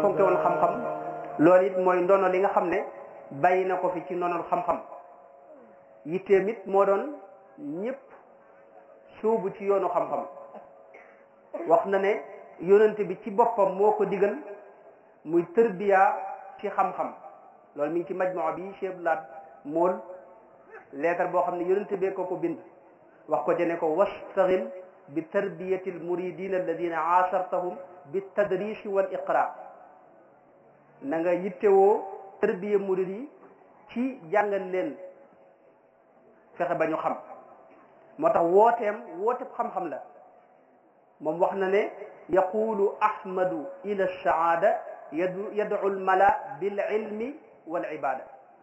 fonke woon xam-xam loolu it mooy ndono li nga xam ne bàyyi na ko fi ci ndonol xam-xam yitteem it moo doon ñëpp suubu ci yoonu xam-xam wax na ne yonente bi ci boppam moo ko digal muy tërbiya ci xam-xam loolu mi ngi ci majmua bi Cheikh Laat mool leetar boo xam ne yonente bee ko bind wax ko jene ko wastaghil bi tarbiyati al muridina alladina aasartahum bi tadrisi wal iqra na nga yittewoo tarbiya murid yi ci jàngal leen fexe ba ñu xam moo tax wooteem xam-xam la moom wax na ne yaqulu ahmadu ila saada yad'u al mala bil ilmi wal ibada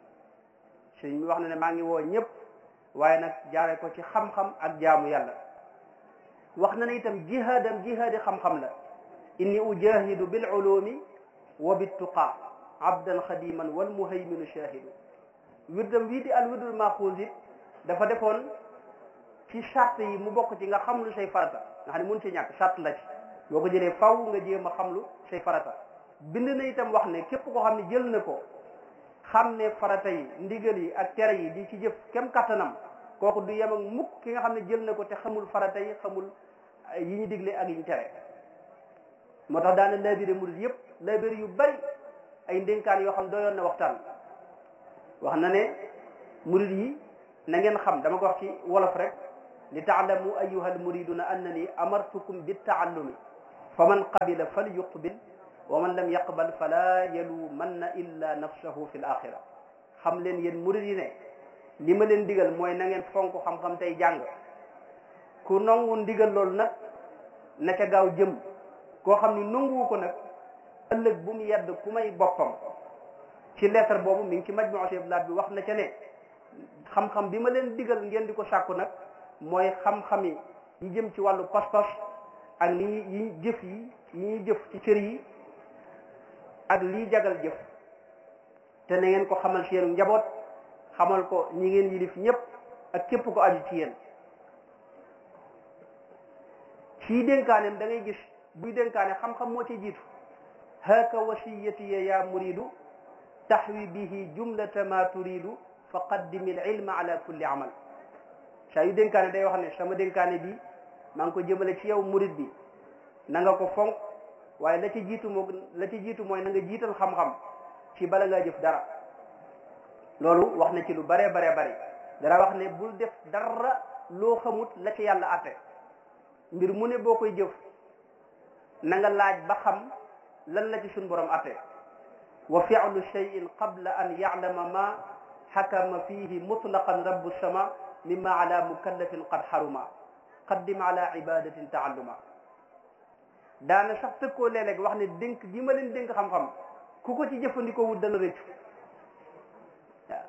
sëñ mi wax na ne maa ngi woo ñëpp waaye nag jaare ko ci xam-xam ak jaamu yàlla wax na ne itam jihaadi xam-xam la inni ujahidu bil ulumi wa bittuqa abdan xadiman wal muhayminu shahidu wirdam wii di al wirdul maxuus it dafa defoon ci charte yi mu bokk ci nga xam lu say farata nga xam ne mun ci ñàkk charte la ci boo ko jëlee faw nga jéem a xam lu say farata bind na itam wax ne képp koo xam ne jël na ko xam ne farata yi ndigal yi ak tere yi di ci jëf kem kattanam kooku du yem ak mukk ki nga xam ne jël na ko te xamul farata yi xamul yi ñu digle ak yi ñu tere moo tax daana labiré murid yëpp labiré yu bari ay ndénkaan yoo xam doyoon na waxtaan wax na ne murid yi na ngeen xam dama ko wax ci wolof rek li taalamu ayuha almuriduna annani amartukum bittaallumi fa man qabila fal yuqbil wa man lam yaqbal fala yalumanna illa nafsahu fi l axira xam leen yéen murid yi ne li ma leen digal mooy na ngeen fonk xam-xam tey jàng ku nangu ndigal loolu nag na ca gaaw jëm koo xam ni nanguwu ko nag ëllëg bu mu yedd ku may boppam ci lettre boobu mi ngi ci majmuu Cheikh Laat bi wax na ca ne xam-xam bi ma leen digal ngeen di ko sàkku nag mooy xam-xam yi jëm ci wàllu pas-pas ak yi jëf yi ñuy jëf ci cër yi ak lii jagal jëf te na ngeen ko xamal seen njaboot xamal ko ñi ngeen yilif ñëpp ak képp ko aju ci yéen ci dénkaaneem da ngay gis buy dénkaane xam-xam moo ci jiitu haka wasiyatiya ya muridu taxwi bihi jumlata ma turidu fa qaddimi al ilma ala kulli amal saa yu dénkaane day wax ne sama dénkaane bi maa ngi ko jëmale ci yow murid bi na nga ko fonk waaye la ci jiitu mooy na nga jiital xam-xam ci bala ngaa jëf dara loolu wax na ci lu bare dara wax ne bul def dara loo xamut la ci yàlla atte mbir mu ne boo koy jëf na nga laaj ba xam lan la ci suñ borom atte wa fi'lu shay'in qabla an ya'lama ma xakama fihi mutlaqan rabbu sama mimma ala mukallafin qad haruma qaddim ala ibadatin taalluma daana sax tëkkoo léeg-léeg wax ne dénk gi ma leen dénk xam-xam ku ko ci jëfandikoo wut dana rëccu waaw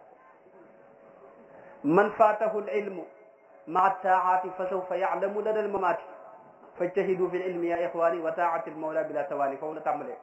man faatahu l ilmu maa taaati fa sawfa yaalamu lada l mamaati fajtahidu fi l ilmi ya ixwani wa taati l mawla bila tawaani foofu la tàmbalee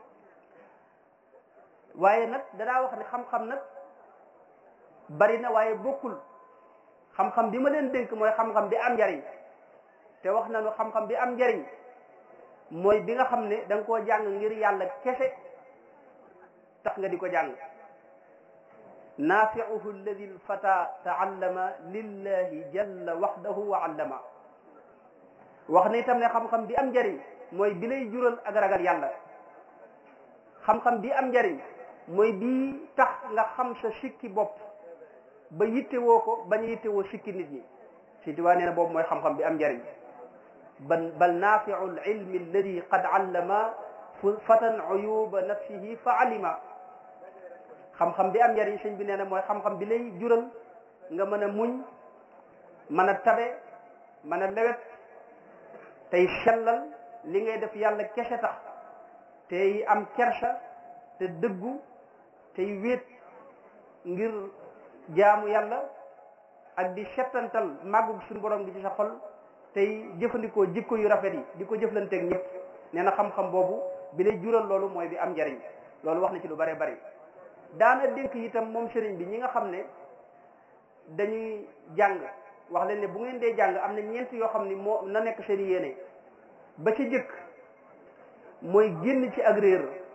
waaye nag danaa wax ne xam-xam nag bari na waaye bokkul xam-xam bi ma leen dénk mooy xam-xam bi am njariñ te wax nañu xam-xam bi am njariñ mooy bi nga xam ne da nga koo jàng ngir yàlla kese tax nga di ko jàng naafiuhu alladi lfata taallama lillahi jalla waxdahu wa allama wax na itam ne xam-xam bi am njariñ mooy bi lay jural ak ragal yàlla xam-xam bi am njariñ mooy bii tax nga xam sa sikki bopp ba yittewoo ko bañ a yittewoo sikki nit ñi si tuwaa nee na boobu mooy xam-xam bi am njariñ bal naafiu lilmi alladi qad allama fatan uyuba nafsihi fa alima xam-xam bi am njariñ sëñ bi nee na mooy xam-xam bi lay jural nga mën a muñ mën a tabe mën a lewet tey sellal li ngay def yàlla kese tax tey am kersa te dëggu tey wéet ngir jaamu yàlla ak di settantal màggug suñu borom bi ci sa xol tey jëfandikoo jikko yu rafet yi di ko jëflanteeg ñëpp nee na xam-xam boobu bi lay jural loolu mooy bi am njariñ loolu wax na ci lu bare bari daana dénk itam moom sëriñ bi ñi nga xam ne dañuy jàng wax leen ne bu ngeen dee jàng am na ñeent yoo xam ni moo na nekk seen yéene ba ci jëkk mooy génn ci ak réer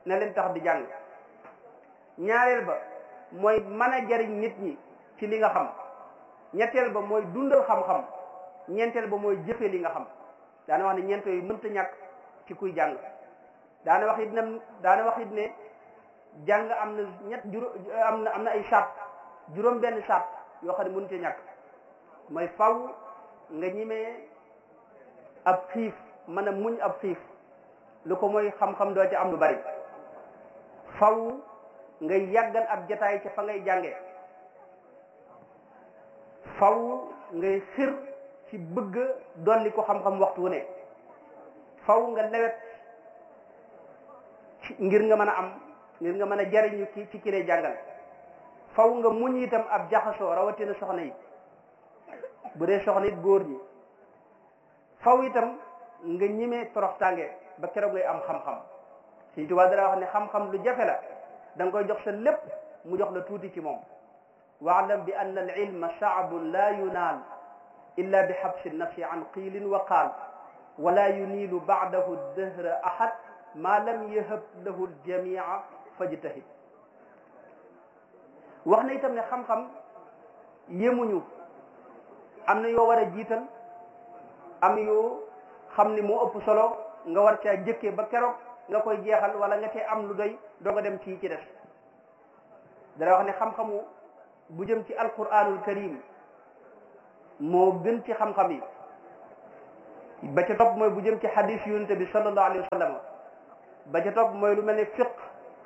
na leen tax di jàng. ñaareel ba mooy mën a jariñ nit ñi ci li nga xam. ñetteel ba mooy dundal xam-xam. ñeenteel ba mooy jëfe li nga xam. daana wax ne ñeent yooyu mënta ñàkk ci kuy jàng. daana wax it ne jàng am na am na ay sart juróom benn sart yoo xam ne mënu ci ñàkk. mooy faw nga ñimee ab xiif mën a muñ ab xiif lu ko mooy xam-xam doo ci am lu bari. faw ngay yàggal ab jataay ca fa ngay jànge. faw ngay xir ci bëgg dolli ko xam-xam waxtu wu ne. faw nga lewet ngir nga mën a am ngir nga mën a jariñu ci ki lay jàngal. faw nga muñ itam ab jaxasoo rawatina soxna yi bu dee soxna it góor ñi. faw itam nga ñimee toroxtaange ba keroog ngay am xam-xam. Sëñ Tuubaa dara wax ne xam-xam lu jafe la da nga koy jox sa lépp mu jox la tuuti ci moom. waalam bi anna al ilma shaabun la yunaal illa bi xabsi nafsi an qiilin wa qaal wala yuniilu baadahu dëhra ahad ma lam yahab lahu ljamia fajtahid. wax na itam ne xam-xam yemuñu am na yoo war a jiital am yoo xam ni moo ëpp solo nga war caa jëkkee ba keroog nga koy jeexal wala nga cee am lu doy doo nga dem ci des. dara wax ne xam-xamu bu jëm ci alquranul karim moo gën ci xam-xam yi. ba ca topp mooy bu jëm ci hadis yonent bi sallallahu alayhi wa sallam. ba ca topp mooy lu mel ne fiq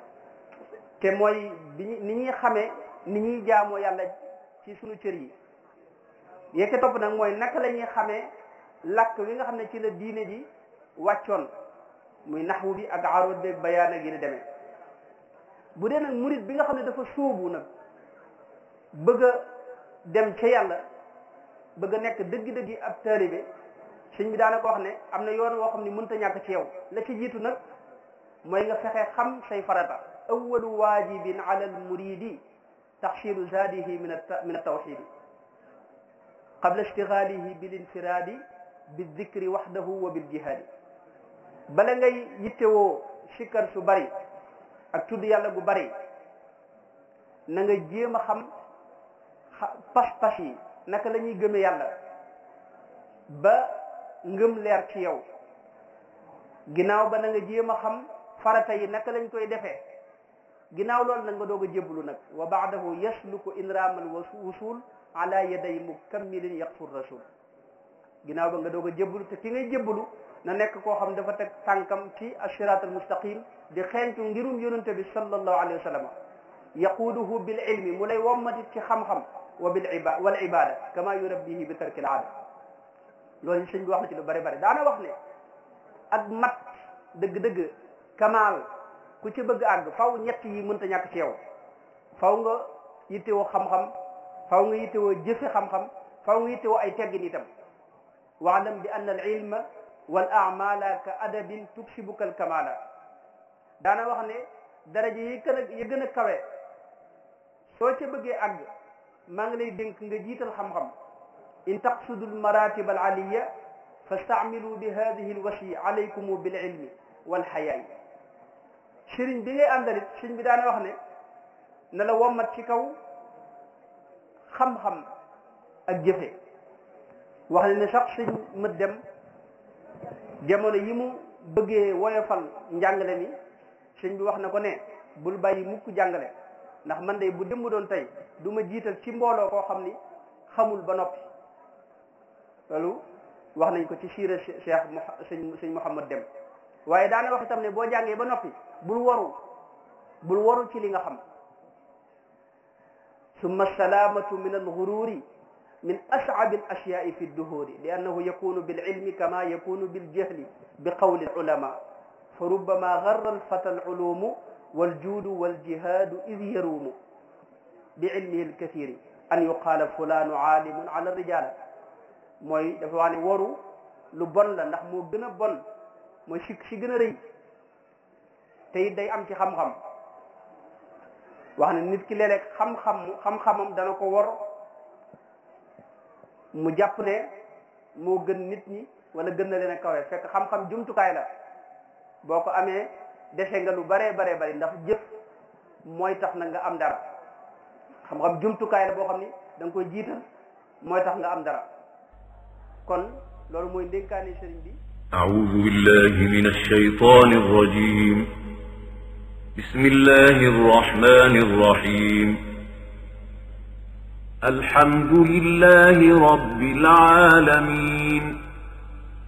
te mooy ni ñuy xamee ni ñuy jaamoo yàlla ci sunu cër yi. yee ca topp nag mooy naka la ñuy xamee làkk wi nga xam ne ci la diine ji wàccoon muy naxwu bi ak aroot beeg bayaan ak yi ni demee. bu dee nag murit bi nga xam ne dafa sóobu nag bëgg a dem ca yàlla bëgg a nekk dëgg-dëgg ab taalibe sëñ bi daana ko wax ne am na yoon woo xam ne mënta ñàkk ci yow. la ci jiitu nag mooy nga fexe xam say farata. awalu waajibin ala al muridi taxsilu zaadihi min altawxidi qabla ishtigaalihi bil infiraadi bi dikri waxdahu wa bil jihaadi. bala ngay yittewoo sikkar su bari ak tudd yàlla gu bari na nga jéem a xam pas-pas yi naka la ñuy gëme yàlla ba ngëm leer ci yow. ginnaaw ba na nga jéem a xam farata yi naka lañ koy defee. ginnaaw loolu nag nga doog a jébbalu nag wa baadahu yasluku inraamal wusul ala yaday mukammilin yaqfur rasul. ginnaaw ba nga doog a jébbalu te ki ngay jébbalu na nekk koo xam dafa teg tànkam ci asiraat al mustaqim di xeeñtu ngirum yonente bi sallallahu alayhi wa sallam. yaquuduhu bil ilmi mu lay wommatit ci xam-xam wa wal ibada kama yurabbihi bi tarkil aada. loolu sëñ bi wax na ci lu bari bari daana wax ne ak mat dëgg-dëgg kamaal ku ci bëgg àgg faw ñett yi mënta ñàkk ci yow. faw nga yittewoo xam-xam faw nga yittewoo jëfe xam-xam faw nga yittewoo ay teggin itam. waalam bi anna al ilma wal amala ka adabin tuksibuka al kamala. daana wax ne daraja yi gën a kawe soo ca bëggee àgg maa ngi lay dénk nga jiital xam-xam. in taqsudu al maratib al aliya fastaamilu bi hadihi al wasi alaykum bil ilmi wal xayaay. sëriñ bi ngay àndalit sëriñ bi daana wax ne na la wommat ci kaw xam-xam ak jëfe. wax ne sax sëñ mët dem jamono yi mu bëggee woyofal njàngale mi sëñ bi wax na ko ne bul bàyyi mukk jàngale ndax man de bu démb doon tey du ma jiital ci mbooloo koo xam ni xamul ba noppi. loolu wax nañ ko ci siira cheikh sëñ Mouhamad Dem. waaye daana wax itam ne boo jàngee ba noppi bul waru ci li nga xam. summa salaamatu min alxururi min as'abi al ashyaai fi duhuri li annahu yakunu bil ilmi kama yakunu bil jahli bi qawli al ulama fa rubbama garra al fata al ulumu wal juudu wal jihaadu id yaruumu bi ilmihi al kathiri an yuqaala fulaanu aalimun ala rijaala. mooy dafa wax ne waru lu bon la ndax moo gën a bon mooy si gën a rëy te it day am ci xam-xam. wax ne nit ki léeg-léeg xam-xamam dana ko war mu jàpp ne moo gën nit ñi wala gën na leen a kawe fekk xam-xam jumtukaay la boo ko amee dese nga lu baree baree bari ndax jëf mooy tax na nga am dara xam-xam jumtukaay la boo xam ni da nga koy jiital mooy tax nga am dara kon loolu mooy ndénkaane sëriñ bi. أعوذ بالله من الشيطان الرجيم بسم الله الرحمن الرحيم الحمد لله رب العالمين